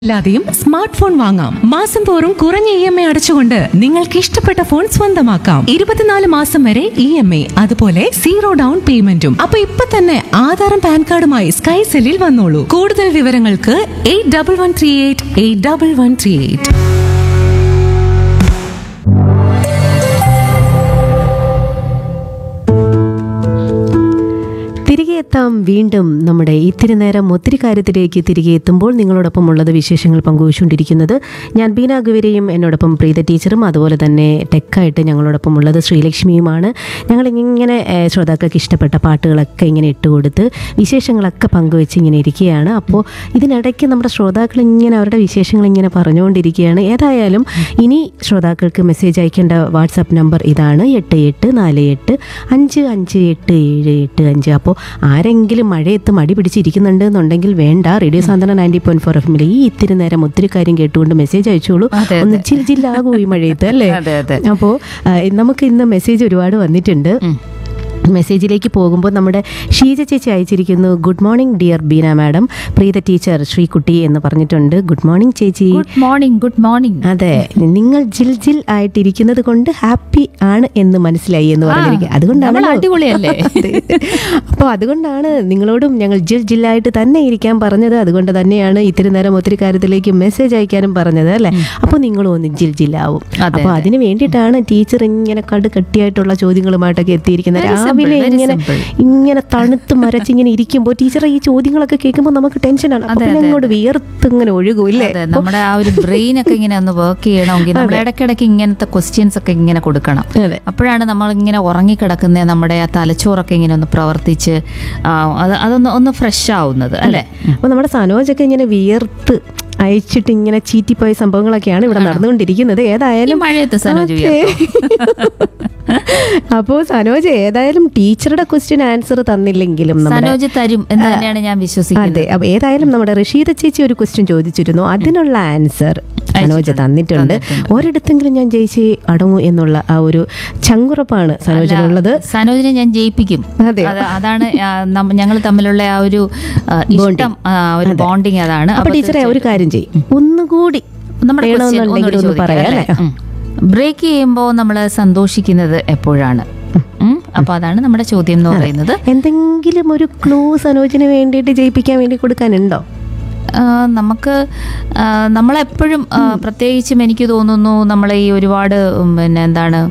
ല്ലാതെയും smart phone വാങ്ങാം. മാസം തോറും കുറഞ്ഞ EMI അടച്ചുകൊണ്ട് നിങ്ങൾക്ക് ഇഷ്ടപ്പെട്ട ഫോൺ സ്വന്തമാക്കാം. 24 മാസം വരെ EMI, അതുപോലെ 0 ഡൗൺ പേയ്മെന്റും. അപ്പൊ ഇപ്പൊ തന്നെ ആധാറും പാൻ കാർഡുമായി സ്കൈ സെല്ലിൽ വന്നോളൂ. കൂടുതൽ വിവരങ്ങൾക്ക് 8138 8138. തിരികെ എത്താം. വീണ്ടും നമ്മുടെ ഇത്തിരി നേരം ഒത്തിരി കാര്യത്തിലേക്ക് തിരികെ എത്തുമ്പോൾ നിങ്ങളോടൊപ്പം ഉള്ളത് വിശേഷങ്ങൾ പങ്കുവച്ചുകൊണ്ടിരിക്കുന്നത് ഞാൻ ബീന ഗുവിരയും എന്നോടൊപ്പം പ്രീത ടീച്ചറും അതുപോലെ തന്നെ ടെക്കായിട്ട് ഞങ്ങളോടൊപ്പം ഉള്ളത് ശ്രീലക്ഷ്മിയുമാണ്. ഞങ്ങളിങ്ങനെ ശ്രോതാക്കൾക്ക് ഇഷ്ടപ്പെട്ട പാട്ടുകളൊക്കെ ഇങ്ങനെ ഇട്ടുകൊടുത്ത് വിശേഷങ്ങളൊക്കെ പങ്കുവെച്ച് ഇങ്ങനെ ഇരിക്കുകയാണ്. അപ്പോൾ ഇതിനിടയ്ക്ക് നമ്മുടെ ശ്രോതാക്കൾ ഇങ്ങനെ അവരുടെ വിശേഷങ്ങൾ ഇങ്ങനെ പറഞ്ഞുകൊണ്ടിരിക്കുകയാണ്. ഏതായാലും ഇനി ശ്രോതാക്കൾക്ക് മെസ്സേജ് അയക്കേണ്ട വാട്സാപ്പ് നമ്പർ ഇതാണ് 8848558785. അപ്പോൾ ആരെങ്കിലും മഴയത്ത് മടി പിടിച്ചിരിക്കുന്നുണ്ട് എന്നുണ്ടെങ്കിൽ വേണ്ട, റേഡിയോ സാന്ത്വനം 90.4 FM ഈ ഇത്തിരി നേരം ഒത്തിരി കാര്യം കേട്ടുകൊണ്ട് മെസ്സേജ് അയച്ചോളൂ. ഒന്ന് ജില്ലാകൂ ഈ മഴയത്ത് അല്ലേ. അപ്പോൾ നമുക്ക് ഇന്ന് മെസ്സേജ് ഒരുപാട് വന്നിട്ടുണ്ട്. മെസ്സേജിലേക്ക് പോകുമ്പോൾ നമ്മുടെ ഷീജ ചേച്ചി അയച്ചിരിക്കുന്നു. Good morning dear Beena madam, Preetha teacher, Sreekutty എന്ന് പറഞ്ഞിട്ടുണ്ട്. ഗുഡ് മോർണിംഗ് ചേച്ചി. Good morning. അതെ, നിങ്ങൾ ജിൽ ജിൽ ആയിട്ടിരിക്കുന്നത് കൊണ്ട് ഹാപ്പി ആണ് എന്ന് മനസ്സിലായി എന്ന് പറഞ്ഞിരിക്കുക. അതുകൊണ്ടാണ് അടിപൊളിയല്ലേ. അപ്പോൾ അതുകൊണ്ടാണ് നിങ്ങളോടും ഞങ്ങൾ ജിൽ ജില്ലായിട്ട് തന്നെ ഇരിക്കാൻ പറഞ്ഞത്. അതുകൊണ്ട് തന്നെയാണ് ഇത്തിരി നേരം ഒത്തിരി കാര്യത്തിലേക്ക് മെസ്സേജ് അയക്കാനും പറഞ്ഞത് അല്ലേ. അപ്പോൾ നിങ്ങളും ഒന്ന് ജിൽ ജില്ലാവും. അപ്പോൾ അതിന് വേണ്ടിയിട്ടാണ് ടീച്ചർ ഇങ്ങനെ കട്ടിയായിട്ടുള്ള ചോദ്യങ്ങളുമായിട്ടൊക്കെ എത്തിയിരിക്കുന്നത്. രാവിലെ ഇങ്ങനെ തണുത്ത് മരച്ചിങ്ങനെ ഇരിക്കുമ്പോൾ ടീച്ചർ ഈ ചോദ്യങ്ങളൊക്കെ കേൾക്കുമ്പോൾ നമുക്ക് ടെൻഷനാണ്. അപ്പൊ അങ്ങോട്ട് വിയർത്ത് ഇങ്ങനെ ഒഴുകൂല്ലേ. നമ്മുടെ ആ ഒരു ബ്രെയിൻ ഒക്കെ ഇങ്ങനെ ഒന്ന് വർക്ക് ചെയ്യണമെങ്കിൽ നമ്മൾ ഇടയ്ക്കിടയ്ക്ക് ഇങ്ങനത്തെ ക്വസ്റ്റ്യൻസ് ഒക്കെ ഇങ്ങനെ കൊടുക്കണം. അപ്പോഴാണ് നമ്മൾ ഇങ്ങനെ ഉറങ്ങിക്കിടക്കുന്ന നമ്മുടെ ആ തലച്ചോറൊക്കെ ഇങ്ങനെ ഒന്ന് പ്രവർത്തിച്ച് അതൊന്ന് ഫ്രഷ് ആവുന്നത് അല്ലേ. അപ്പൊ നമ്മുടെ സനോജൊക്കെ ഇങ്ങനെ വിയർത്ത് അയച്ചിട്ട് ഇങ്ങനെ ചീറ്റിപ്പോയ സംഭവങ്ങളൊക്കെയാണ് ഇവിടെ നടന്നുകൊണ്ടിരിക്കുന്നത്. ഏതായാലും മഴയത്ത് സനോജ് അപ്പോൾ സനോജ് ഏതായാലും ടീച്ചറുടെ ക്വസ്റ്റ്യൻ ആൻസർ തന്നില്ലെങ്കിലും സനോജ് തരും എന്ന് തന്നെയാണ് ഞാൻ വിശ്വസിക്കുന്നത്. അതെ, അപ്പൊ ഏതായാലും നമ്മുടെ റഷീദ ചേച്ചി ഒരു ക്വസ്റ്റ്യൻ ചോദിച്ചിരുന്നു. അതിനുള്ള ആൻസർ സനോജ് തന്നിട്ടുണ്ട്. ഒരിടത്തെങ്കിലും ഞാൻ ജയിച്ച് അടങ്ങൂ എന്നുള്ള ആ ഒരു ചങ്കുറപ്പാണ് സനോജിനുള്ളത്. സനോജിനെ ഞാൻ ജയിപ്പിക്കും. അതാണ് ഞങ്ങൾ തമ്മിലുള്ള ആ ഒരു ഇഷ്ടം, ഒരു ബോണ്ടിങ്. അതാണ്. അപ്പൊ ടീച്ചറെ ഒരു കാര്യം ചെയ്യും, ഒന്നുകൂടി നമ്മുടെ പറയാം. ബ്രേക്ക് ചെയ്യുമ്പോൾ നമ്മൾ സന്തോഷിക്കുന്നത് എപ്പോഴാണ്? അപ്പൊ അതാണ് നമ്മുടെ ചോദ്യം എന്ന് പറയുന്നത്. എന്തെങ്കിലും ഒരു ക്ലൂ സനോജിന് വേണ്ടിയിട്ട് ജയിപ്പിക്കാൻ വേണ്ടി കൊടുക്കാനുണ്ടോ? നമുക്ക് നമ്മളെപ്പോഴും പ്രത്യേകിച്ചും എനിക്ക് തോന്നുന്നു നമ്മളെ ഈ ഒരുപാട് പിന്നെ എന്താണ്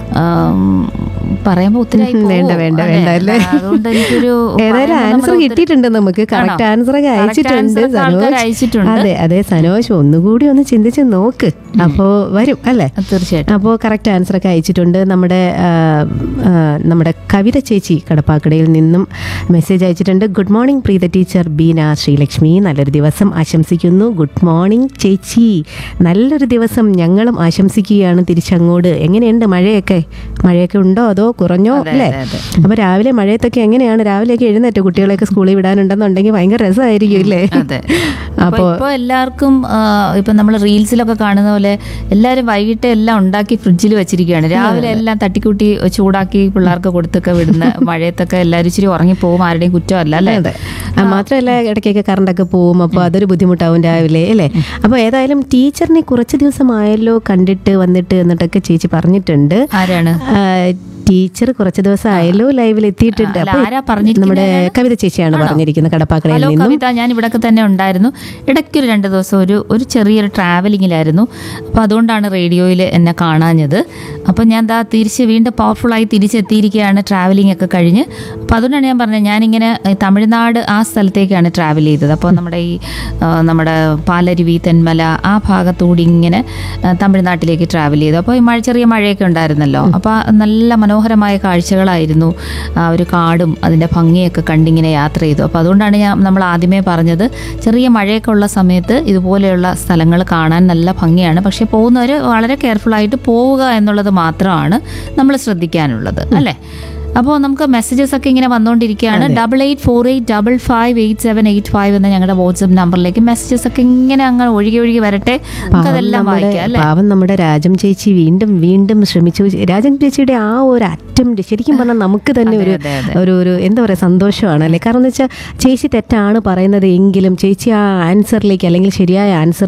പറയുമ്പോ ഒത്തിരി അതുകൊണ്ട് എനിക്കൊരു ആൻസർ കിട്ടിയിട്ടുണ്ട്. നമുക്ക് കറക്റ്റ് ആൻസർ ഒക്കെ അയച്ചിട്ടുണ്ട്. അതെ അതെ, സനോജ് ഒന്നുകൂടി ഒന്ന് ചിന്തിച്ച് നോക്ക്, അപ്പോ വരും അല്ലേ. തീർച്ചയായിട്ടും. അപ്പോൾ കറക്റ്റ് ആൻസർ ഒക്കെ അയച്ചിട്ടുണ്ട്. നമ്മുടെ കവിത ചേച്ചി കടപ്പാക്കടയിൽ നിന്നും മെസ്സേജ് അയച്ചിട്ടുണ്ട്. Good morning Preetha teacher, Beena, Sreelakshmi, നല്ലൊരു ദിവസം ആശംസിക്കുന്നു. ഗുഡ് മോർണിംഗ് ചേച്ചി, നല്ലൊരു ദിവസം ഞങ്ങളും ആശംസിക്കുകയാണ് തിരിച്ചങ്ങോട്ട്. എങ്ങനെയുണ്ട് മഴയൊക്കെ ഉണ്ടോ അതോ കുറഞ്ഞോ അല്ലേ? അപ്പൊ രാവിലെ മഴയത്തൊക്കെ എങ്ങനെയാണ്? രാവിലെയൊക്കെ എഴുന്നേറ്റ് കുട്ടികളെയൊക്കെ സ്കൂളിൽ വിടാനുണ്ടെന്നുണ്ടെങ്കിൽ ഭയങ്കര രസമായിരിക്കും ഇല്ലേ? അപ്പൊ എല്ലാവർക്കും ഇപ്പൊ നമ്മൾ റീൽസിലൊക്കെ കാണുന്ന പോലെ എല്ലാരും വൈകിട്ട് എല്ലാം ഉണ്ടാക്കി ഫ്രിഡ്ജിൽ വെച്ചിരിക്കുകയാണ്. രാവിലെ എല്ലാം തട്ടിക്കൂട്ടി ചൂടാക്കി പിള്ളേർക്ക് കൊടുത്തൊക്കെ വിടുന്ന മഴയത്തൊക്കെ എല്ലാവരും ഇച്ചിരി ഉറങ്ങിപ്പോവും. ആരുടെയും കുറ്റമല്ല അല്ലേ. മാത്രമല്ല ഇടയ്ക്കൊക്കെ കറണ്ടൊക്കെ പോവും. അപ്പോൾ അതൊരു ബുദ്ധിമുട്ടാവും രാവിലെ അല്ലേ. അപ്പോൾ ഏതായാലും ടീച്ചറിനെ കുറച്ച് ദിവസമായല്ലോ കണ്ടിട്ട് വന്നിട്ട് എന്നിട്ടൊക്കെ ചേച്ചി പറഞ്ഞിട്ടുണ്ട്. ആരാണ്? ടീച്ചർ കുറച്ച് ദിവസം ആയല്ലോ ലൈവിൽ എത്തിയിട്ടുണ്ട്. നമ്മുടെ കവിത ചേച്ചിയാണ് പറഞ്ഞിരിക്കുന്നത് കടപ്പാക്കടയിൽ നിന്നും. കവിത, ഞാൻ ഇവിടൊക്കെ തന്നെ ഉണ്ടായിരുന്നു. ഇടയ്ക്കൊരു 2 ദിവസം ഒരു ചെറിയൊരു ട്രാവലിങ്ങിലായിരുന്നു. അപ്പോൾ അതുകൊണ്ടാണ് റേഡിയോയിൽ എന്നെ കാണാഞ്ഞത്. അപ്പോൾ ഞാൻ വീണ്ടും പവർഫുള്ളായി തിരിച്ചെത്തിയിരിക്കുകയാണ് ട്രാവലിംഗ് ഒക്കെ കഴിഞ്ഞ്. അപ്പോൾ അതുകൊണ്ടാണ് ഞാൻ പറഞ്ഞത്, ഞാനിങ്ങനെ തമിഴ്നാട് ആ സ്ഥലത്തേക്കാണ് ട്രാവൽ ചെയ്തത്. അപ്പോൾ നമ്മുടെ പാലരുവി, തെന്മല ആ ഭാഗത്തൂടി ഇങ്ങനെ തമിഴ്നാട്ടിലേക്ക് ട്രാവൽ ചെയ്തു. അപ്പോൾ ചെറിയ മഴയൊക്കെ ഉണ്ടായിരുന്നല്ലോ. അപ്പോൾ നല്ല മനോഹരമായ കാഴ്ചകളായിരുന്നു. ഒരു കാടും അതിൻ്റെ ഭംഗിയൊക്കെ കണ്ടിങ്ങനെ യാത്ര ചെയ്തു. അപ്പോൾ അതുകൊണ്ടാണ് നമ്മൾ ആദ്യമേ പറഞ്ഞത്, ചെറിയ മഴയൊക്കെ ഉള്ള സമയത്ത് ഇതുപോലെയുള്ള സ്ഥലങ്ങൾ കാണാൻ നല്ല ഭംഗിയാണ്. പക്ഷേ പോകുന്നവർ വളരെ കെയർഫുള്ളായിട്ട് പോവുക എന്നുള്ളത് മാത്രമാണ് നമ്മൾ ശ്രദ്ധിക്കാനുള്ളത് അല്ലേ. അപ്പോൾ നമുക്ക് മെസ്സേജസ് ഒക്കെ ഇങ്ങനെ വന്നുകൊണ്ടിരിക്കുകയാണ്. 8848558785 എന്ന ഞങ്ങളുടെ വാട്സ്ആപ്പ് നമ്പറിലേക്ക് മെസ്സേജസ് ഒക്കെ ഇങ്ങനെ അങ്ങ് ഒഴുകി വരട്ടെ. അതെല്ലാം വായിക്കാം അല്ലേ. പാവം നമ്മുടെ രാജം ചേച്ചി വീണ്ടും ശ്രമിച്ചു. രാജം ചേച്ചിയുടെ ആ ഒരു അറ്റംപ്റ്റ് ശരിക്കും പറഞ്ഞാൽ നമുക്ക് തന്നെ ഒരു എന്താ പറയുക സന്തോഷമാണ് അല്ലേ. കാരണം എന്ന് വെച്ചാൽ ചേച്ചി തെറ്റാണ് പറയുന്നത് എങ്കിലും ചേച്ചി ആ ആൻസറിലേക്ക് അല്ലെങ്കിൽ ശരിയായ ആൻസർ